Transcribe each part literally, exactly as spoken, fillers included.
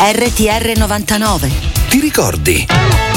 R T R novantanove. Ti ricordi?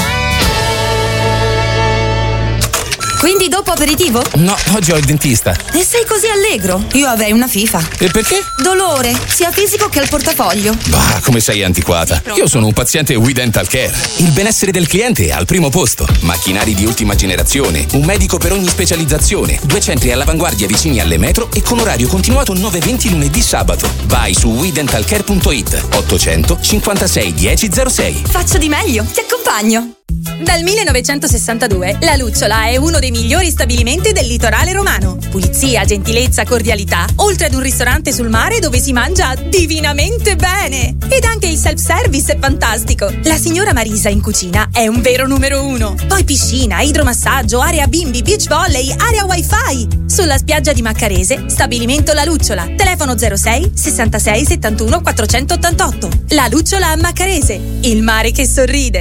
Quindi dopo aperitivo? No, oggi ho il dentista. E sei così allegro? Io avrei una FIFA. E perché? Dolore, sia fisico che al portafoglio. Bah, come sei antiquata. Io sono un paziente We Dental Care. Il benessere del cliente è al primo posto. Macchinari di ultima generazione, un medico per ogni specializzazione, due centri all'avanguardia vicini alle metro e con orario continuato nove venti lunedì sabato. Vai su we dental care punto it. ottocento cinquantasei dieci zero sei. Faccio di meglio, ti accompagno. Dal millenovecentosessantadue la Lucciola è uno dei migliori stabilimenti del litorale romano. Pulizia, gentilezza, cordialità, oltre ad un ristorante sul mare dove si mangia divinamente bene. Ed anche il self-service è fantastico. La signora Marisa in cucina è un vero numero uno. Poi piscina, idromassaggio, area bimbi, beach volley, area wifi. Sulla spiaggia di Maccarese, stabilimento La Lucciola. Telefono zero sei sessantasei settantuno quattrocentottantotto. La Lucciola a Maccarese, il mare che sorride.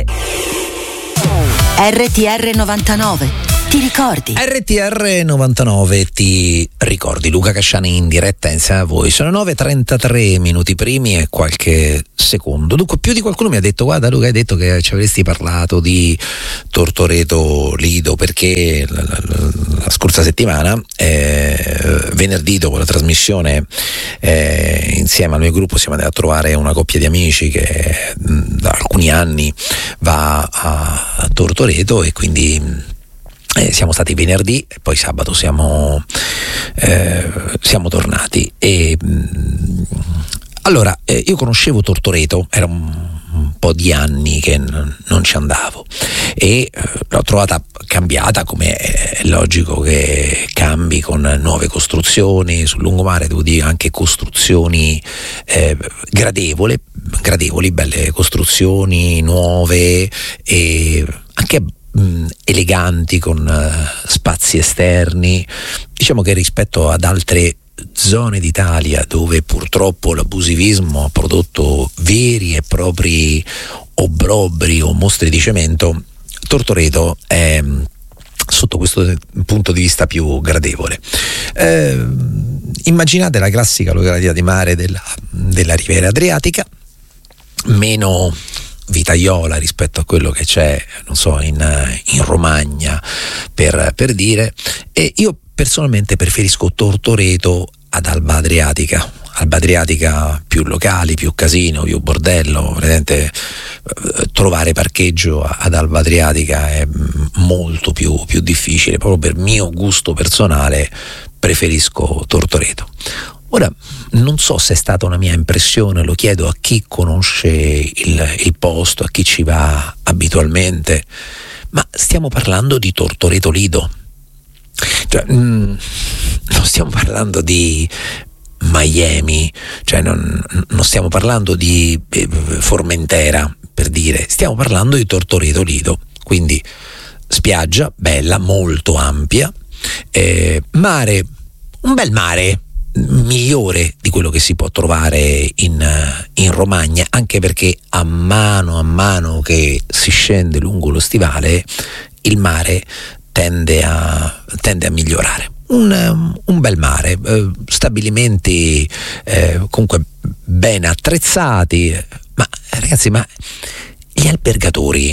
R T R novantanove. Ti ricordi? R T R novantanove ti ricordi. Luca Casciani in diretta insieme a voi. Sono nove e trentatré minuti primi e qualche secondo. Dunque, più di qualcuno mi ha detto: guarda Luca, hai detto che ci avresti parlato di Tortoreto Lido, perché la, la, la scorsa settimana, eh, venerdì, dopo la trasmissione, eh, insieme al mio gruppo siamo andati a trovare una coppia di amici che mh, da alcuni anni va a, a Tortoreto, e quindi Eh, siamo stati venerdì e poi sabato siamo, eh, siamo tornati. E mh, allora eh, io conoscevo Tortoreto, era un, un po' di anni che n- non ci andavo, e eh, l'ho trovata cambiata, come è logico che cambi con nuove costruzioni sul lungomare, devo dire anche costruzioni eh, gradevoli, gradevoli, belle costruzioni nuove e anche eleganti, con uh, spazi esterni. Diciamo che rispetto ad altre zone d'Italia dove purtroppo l'abusivismo ha prodotto veri e propri obbrobri o mostri di cemento, Tortoreto è sotto questo punto di vista più gradevole. Eh, immaginate la classica località di mare della, della Riviera Adriatica, meno vitaiola rispetto a quello che c'è, non so, in, in Romagna, per, per dire, e io personalmente preferisco Tortoreto ad Alba Adriatica. Alba Adriatica più locali, più casino, più bordello. Vedete, trovare parcheggio ad Alba Adriatica è molto più, più difficile. Proprio per mio gusto personale preferisco Tortoreto. Ora, non so se è stata una mia impressione, lo chiedo a chi conosce il, il posto, a chi ci va abitualmente, ma stiamo parlando di Tortoreto Lido. Cioè, mh, non stiamo parlando di Miami, cioè non, non stiamo parlando di eh, Formentera, per dire, stiamo parlando di Tortoreto Lido. Quindi spiaggia bella, molto ampia, eh, mare, un bel mare, migliore di quello che si può trovare in, in Romagna, anche perché a mano a mano che si scende lungo lo stivale il mare tende a, tende a migliorare. Un, un bel mare, eh, stabilimenti eh, comunque ben attrezzati, ma ragazzi, ma gli albergatori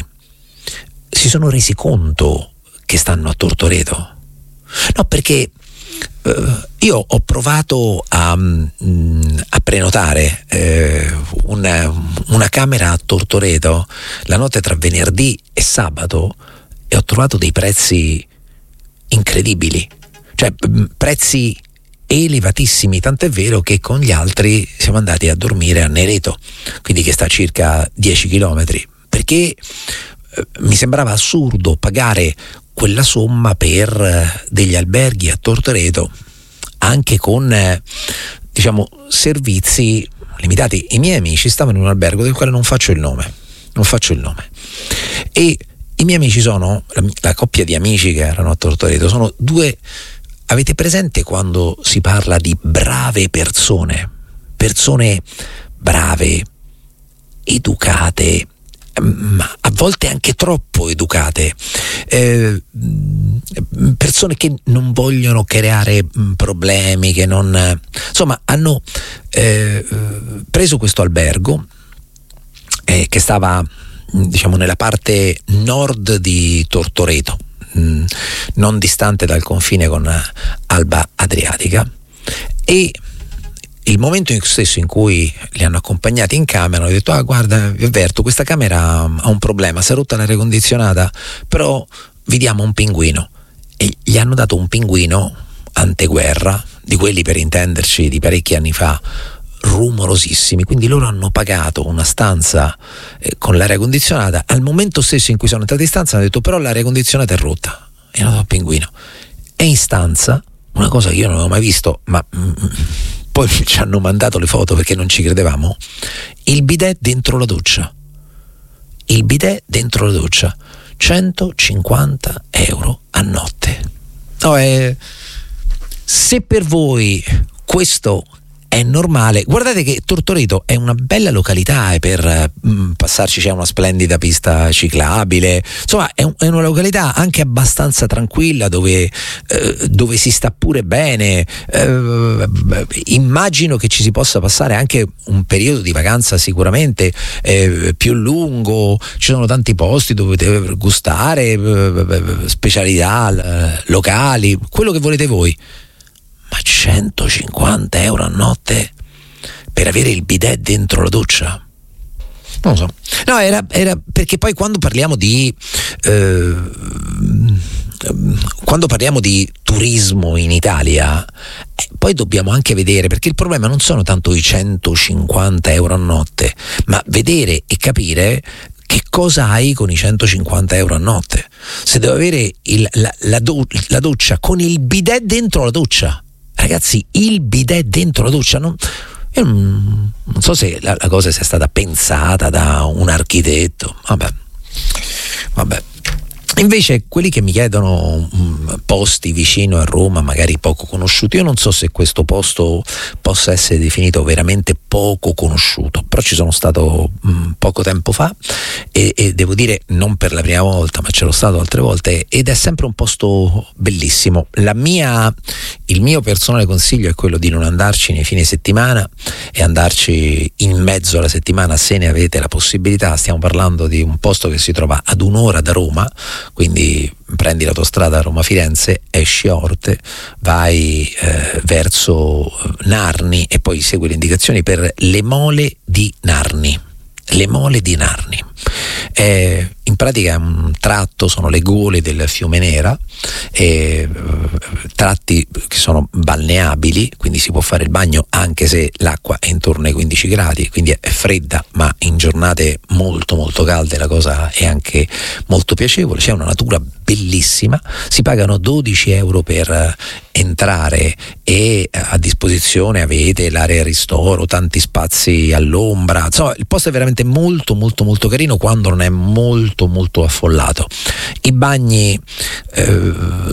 si sono resi conto che stanno a Tortoreto? No, perché Uh, io ho provato a, mh, a prenotare eh, una, una camera a Tortoreto la notte tra venerdì e sabato, e ho trovato dei prezzi incredibili, cioè mh, prezzi elevatissimi, tant'è vero che con gli altri siamo andati a dormire a Nereto, quindi che sta a circa dieci chilometri, perché eh, mi sembrava assurdo pagare quella somma per eh, degli alberghi a Tortoreto, anche con eh, diciamo servizi limitati. I miei amici stavano in un albergo del quale non faccio il nome, non faccio il nome, e i miei amici sono, la, la coppia di amici che erano a Tortoreto, sono due. Avete presente quando si parla di brave persone, persone brave, educate, ma a volte anche troppo educate, eh, persone che non vogliono creare problemi, che non, insomma, hanno eh, preso questo albergo eh, che stava diciamo nella parte nord di Tortoreto, mh, non distante dal confine con Alba Adriatica, e il momento in stesso in cui li hanno accompagnati in camera, hanno detto: ah, guarda, vi avverto, questa camera ha un problema, si è rotta l'aria condizionata, però vi diamo un pinguino. E gli hanno dato un pinguino anteguerra, di quelli, per intenderci, di parecchi anni fa, rumorosissimi. Quindi loro hanno pagato una stanza eh, con l'aria condizionata. Al momento stesso in cui sono entrati in stanza hanno detto: però l'aria condizionata è rotta, e hanno dato il pinguino. E in stanza, una cosa che io non avevo mai visto, ma mm, poi ci hanno mandato le foto perché non ci credevamo, il bidet dentro la doccia. Il bidet dentro la doccia, centocinquanta euro a notte. No, è... Se per voi questo è normale, guardate che Tortoreto è una bella località, e per mh, passarci c'è una splendida pista ciclabile, insomma è, un, è una località anche abbastanza tranquilla, dove, eh, dove si sta pure bene. eh, immagino che ci si possa passare anche un periodo di vacanza sicuramente eh, più lungo, ci sono tanti posti dove potete gustare, eh, specialità eh, locali, quello che volete voi. Ma centocinquanta euro a notte per avere il bidet dentro la doccia? Non lo so. No, era, era perché poi quando parliamo di eh, quando parliamo di turismo in Italia, eh, poi dobbiamo anche vedere, perché il problema non sono tanto i centocinquanta euro a notte, ma vedere e capire che cosa hai con i centocinquanta euro a notte. Se devo avere il, la, la, do, la doccia con il bidet dentro la doccia, ragazzi, il bidet dentro la doccia, non, io non, non so se la, la cosa sia stata pensata da un architetto. Vabbè, vabbè. Invece quelli che mi chiedono mh, posti vicino a Roma, magari poco conosciuti, io non so se questo posto possa essere definito veramente poco conosciuto, però ci sono stato mh, poco tempo fa e, e devo dire non per la prima volta, ma c'ero stato altre volte, ed è sempre un posto bellissimo. La mia, il mio personale consiglio è quello di non andarci nei fine settimana e andarci in mezzo alla settimana, se ne avete la possibilità. Stiamo parlando di un posto che si trova ad un'ora da Roma, quindi prendi l'autostrada Roma-Firenze, esci a Orte, vai eh, verso Narni e poi segui le indicazioni per le Mole di Narni. Le Mole di Narni. Eh, in pratica è un tratto, sono le gole del fiume Nera, eh, tratti che sono balneabili, quindi si può fare il bagno anche se l'acqua è intorno ai quindici gradi, quindi è fredda, ma in giornate molto molto calde la cosa è anche molto piacevole. C'è una natura bellissima, si pagano dodici euro per entrare e a disposizione avete l'area ristoro, tanti spazi all'ombra, insomma il posto è veramente molto molto molto carino quando non è molto molto affollato. I bagni eh,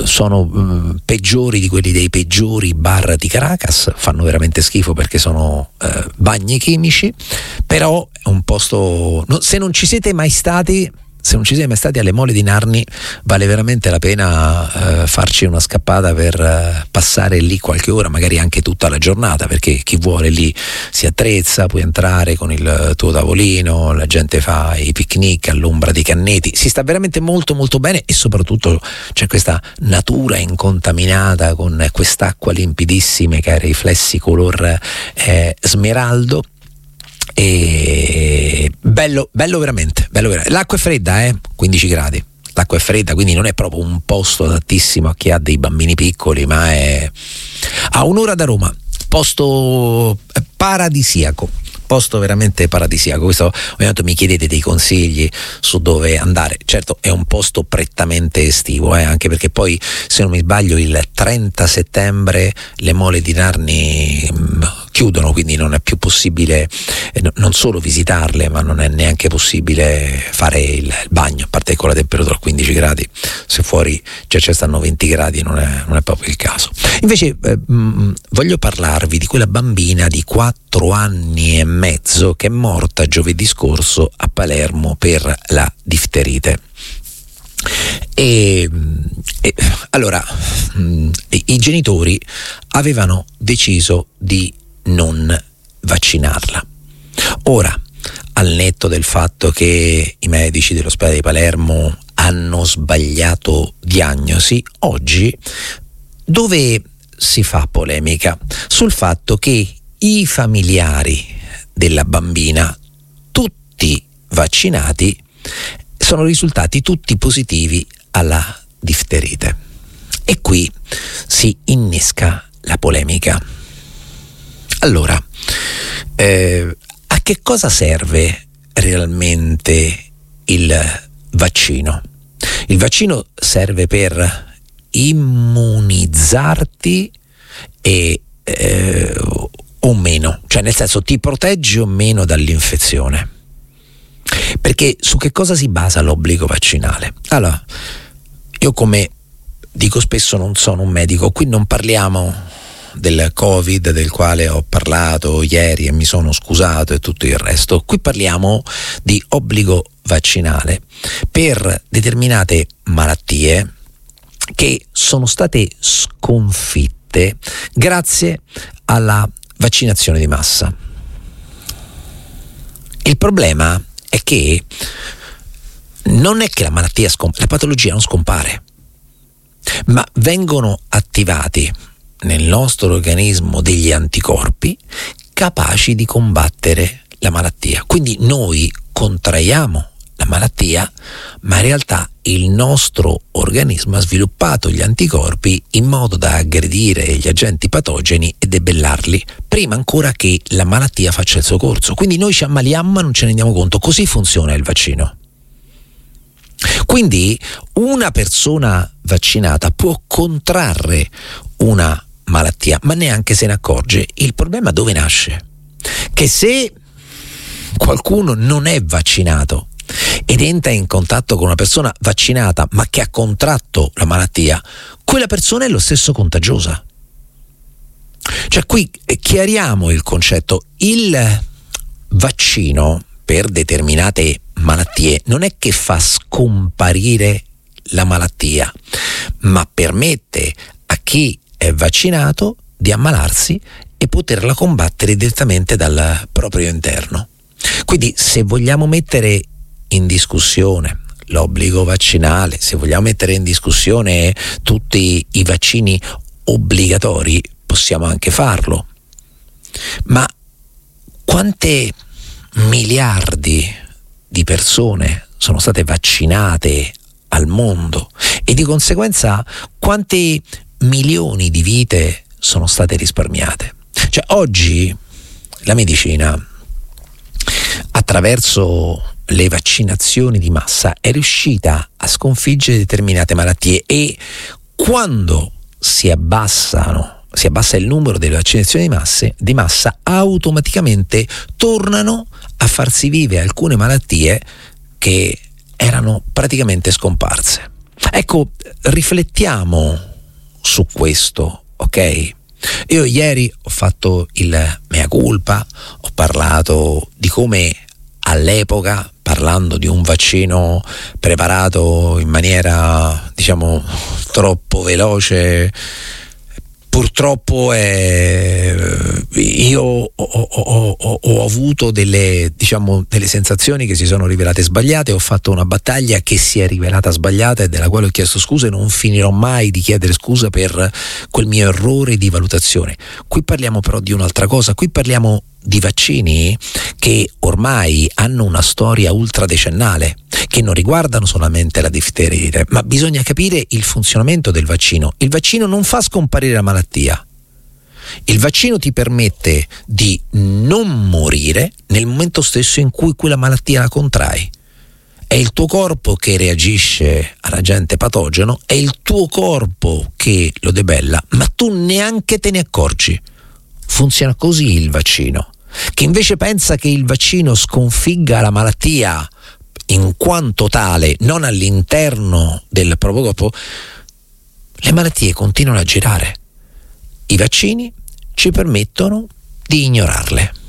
sono eh, peggiori di quelli dei peggiori bar di Caracas, fanno veramente schifo perché sono eh, bagni chimici, però è un posto, no, se non ci siete mai stati Se non ci siete mai stati alle Mole di Narni, vale veramente la pena eh, farci una scappata per eh, passare lì qualche ora, magari anche tutta la giornata, perché chi vuole lì si attrezza, puoi entrare con il tuo tavolino, la gente fa i picnic all'ombra dei canneti, si sta veramente molto molto bene e soprattutto c'è questa natura incontaminata con quest'acqua limpidissima che ha riflessi color eh, smeraldo. E bello, bello veramente, bello veramente. L'acqua è fredda, eh? quindici gradi. L'acqua è fredda, quindi non è proprio un posto adattissimo a chi ha dei bambini piccoli, ma è a un'ora da Roma. Posto paradisiaco. Posto veramente paradisiaco. Questo ovviamente mi chiedete dei consigli su dove andare. Certo è un posto prettamente estivo, eh, anche perché poi, se non mi sbaglio, il trenta settembre le Mole di Narni mh, chiudono, quindi non è più possibile eh, non solo visitarle, ma non è neanche possibile fare il, il bagno, a parte che con la temperatura a quindici gradi, se fuori già ci stanno venti gradi, non è, non è proprio il caso. Invece eh, mh, voglio parlarvi di quella bambina di quattro anni e mezzo che è morta giovedì scorso a Palermo per la difterite. E, e allora mh, i genitori avevano deciso di non vaccinarla. Ora, al netto del fatto che i medici dell'ospedale di Palermo hanno sbagliato diagnosi, oggi dove si fa polemica? Sul fatto che i familiari della bambina, tutti vaccinati, sono risultati tutti positivi alla difterite. E qui si innesca la polemica. Allora, eh, a che cosa serve realmente il vaccino? Il vaccino serve per immunizzarti e eh, o meno, cioè nel senso ti protegge o meno dall'infezione. Perché su che cosa si basa l'obbligo vaccinale? Allora, io come dico spesso non sono un medico, qui non parliamo del Covid del quale ho parlato ieri e mi sono scusato e tutto il resto. Qui parliamo di obbligo vaccinale per determinate malattie che sono state sconfitte grazie alla vaccinazione di massa. Il problema è che non è che la malattia scom- la patologia non scompare, ma vengono attivati nel nostro organismo degli anticorpi capaci di combattere la malattia. Quindi noi contraiamo la malattia, ma in realtà il nostro organismo ha sviluppato gli anticorpi in modo da aggredire gli agenti patogeni e debellarli prima ancora che la malattia faccia il suo corso. Quindi noi ci ammaliamo ma non ce ne rendiamo conto. Così funziona il vaccino. Quindi una persona vaccinata può contrarre una malattia, ma neanche se ne accorge. Il problema dove nasce? Che se qualcuno non è vaccinato ed entra in contatto con una persona vaccinata ma che ha contratto la malattia, quella persona è lo stesso contagiosa. Cioè qui chiariamo il concetto: il vaccino per determinate malattie non è che fa scomparire la malattia, ma permette a chi è vaccinato di ammalarsi e poterla combattere direttamente dal proprio interno. Quindi se vogliamo mettere in discussione l'obbligo vaccinale, se vogliamo mettere in discussione tutti i vaccini obbligatori, possiamo anche farlo. Ma quante miliardi di persone sono state vaccinate al mondo e di conseguenza quanti milioni di vite sono state risparmiate? Cioè oggi la medicina, attraverso le vaccinazioni di massa, è riuscita a sconfiggere determinate malattie, e quando si abbassano si abbassa il numero delle vaccinazioni di, masse, di massa, automaticamente tornano a farsi vive alcune malattie che erano praticamente scomparse. Ecco, riflettiamo su questo, ok? Io ieri ho fatto il mea culpa, ho parlato di come all'epoca, parlando di un vaccino preparato in maniera, diciamo, troppo veloce, purtroppo eh, io ho, ho, ho, ho avuto delle, diciamo, delle sensazioni che si sono rivelate sbagliate. Ho fatto una battaglia che si è rivelata sbagliata e della quale ho chiesto scusa, e non finirò mai di chiedere scusa per quel mio errore di valutazione. Qui parliamo però di un'altra cosa. Qui parliamo di vaccini che ormai hanno una storia ultradecennale, che non riguardano solamente la difterite, ma bisogna capire il funzionamento del vaccino. Il vaccino non fa scomparire la malattia. Il vaccino ti permette di non morire nel momento stesso in cui quella malattia la contrai. È il tuo corpo che reagisce all'agente patogeno, è il tuo corpo che lo debella, ma tu neanche te ne accorgi. Funziona così il vaccino. Chi invece pensa che il vaccino sconfigga la malattia in quanto tale, non all'interno del proprio corpo, le malattie continuano a girare. I vaccini ci permettono di ignorarle.